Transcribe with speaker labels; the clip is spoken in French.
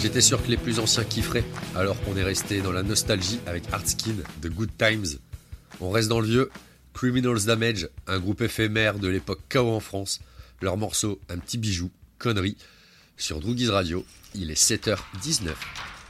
Speaker 1: J'étais sûr que les plus anciens kifferaient, alors on est resté dans la nostalgie avec Artskin de Good Times. On reste dans le vieux, Criminals Damage, un groupe éphémère de l'époque KO en France. Leur morceau, un petit bijou, connerie. Sur Droogies Radio, il est 7h19.